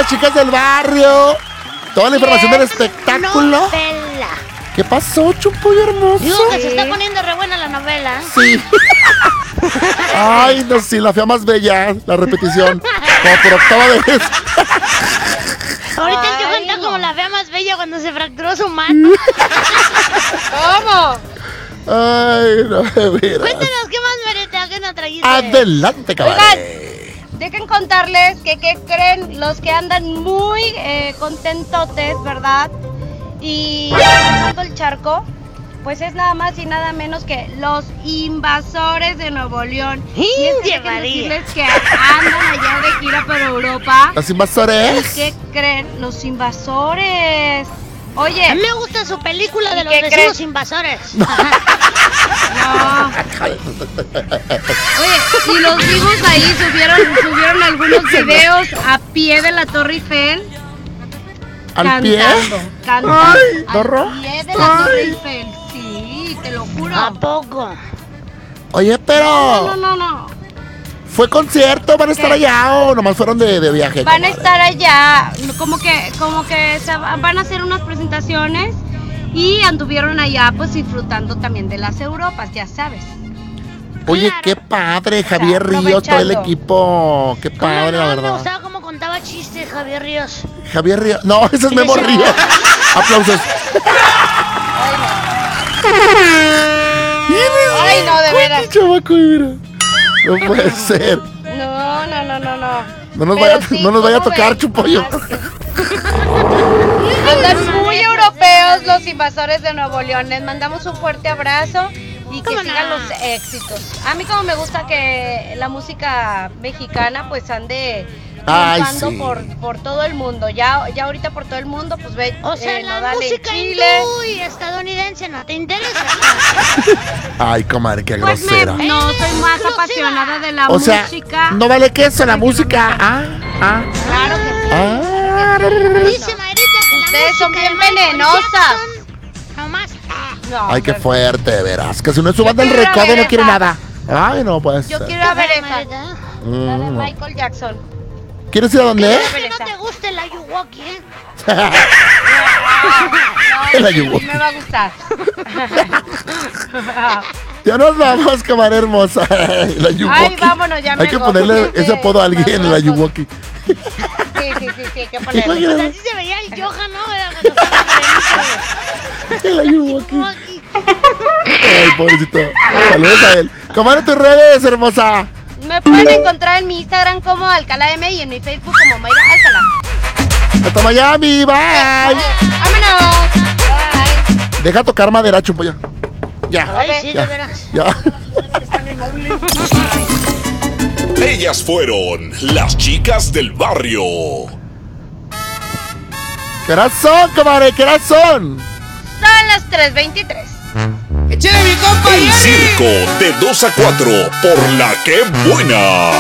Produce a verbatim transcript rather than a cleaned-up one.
las chicas del barrio. Toda la información del espectáculo. Novela. ¿Qué pasó, Chupoy hermoso? Digo que se está poniendo re buena la novela. Sí. Ay, no, sí, la fea más bella. La repetición. Como por octava vez. Ahorita el Johan está como la fea más bella cuando se fracturó su mano. ¿Cómo? Ay, no, de veras. Cuéntanos qué más merece, qué nos trajiste. Adelante, cabrón. Dejen contarles que, ¿qué creen? Los que andan muy eh, contentotes, ¿verdad? Y pasando el charco, pues es nada más y nada menos que los invasores de Nuevo León. Y es que déjenme decirles que andan allá de gira por Europa. ¿Los invasores? ¿Y qué creen? Los invasores. Oye. A mí me gusta su película de los ¿qué vecinos crees? invasores. No. Oye, y los vivos ahí subieron, subieron algunos videos a pie de la Torre Eiffel. ¿Al cantando, pie? Cantando. Ay, al ¿dorro? pie de la Torre Ay. Eiffel. Sí, te lo juro. ¿A poco? Oye, pero... No, no, no, no. ¿Fue concierto? ¿Van a estar allá o nomás fueron de, de viaje? Van a comadre? estar allá, como que, como que se va- van a hacer unas presentaciones y anduvieron allá pues disfrutando también de las Europas, ya sabes. Oye, Claro. qué padre, Javier Está Ríos, todo el aprovechando. equipo. Qué ¿Cómo padre, la no? Me verdad. gustaba cómo contaba chistes Javier Ríos. Javier Ríos. No, ese es Sí, Memo sí. Ríos. Aplausos. Ay, no, de veras. Chavaco, mira. No puede ser. No, no, no, no, no. No nos Pero vaya, sí, no nos vaya a ¿cómo tocar, ven? Chupollo. Andan muy europeos los invasores de Nuevo León. Les mandamos un fuerte abrazo y que ¿Cómo sigan no? los éxitos. A mí como me gusta que la música mexicana pues ande Ay, triunfando sí. por, por todo el mundo. Ya, ya ahorita por todo el mundo pues ve O sea, eh, la Nodal en música Chile. hindú y estadounidense no te interesa. Ay, comadre, qué Pues me- grosera. no, soy más Exclusiva. apasionada de la O sea, música. no vale queso la música. Ah, ah, Claro que sí. ah. Dice Mayrita que la Ustedes son música bien de Michael venenosas. Jackson, Nomás. ah. No, Ay, qué hombre. fuerte, de veras. Que si no es su Yo banda el quiero recodo, ver no quiere esa. nada. Ay, no puede Yo ser. quiero ir a ver esa. Mayrita. La de Mm. Michael Jackson. ¿Quieres ir a dónde? Es que no te gusta el Ayuwoki, ¿eh? El No, Ayuwoki. me va a gustar. Ya nos vamos, cámara hermosa. El Ayuwoki. Ay, vámonos, ya me Hay que hago. ponerle ese Sí, apodo a alguien, el vámonos. Ayuwoki. Sí, sí, sí, sí, hay que ponerle. Pues así se veía el Johan, ¿no? Era cuando estaba morenito. El Ayuwoki. Ayuwoki. Ay, pobrecito. Saludos a él. Comadre, tus redes, hermosa. Me pueden encontrar en mi Instagram como Alcalá M y en mi Facebook como Mayra Alcalá. Hasta Miami, bye. ¡Vámonos! Bye. Deja tocar madera, Chupoyo. Ya. Ay, sí, Ya. de veras. Ya. Ellas fueron las chicas del barrio. ¿Qué horas son, comadre? ¿Qué horas son? Son las tres veintitrés. El circo de dos a cuatro por la que buena.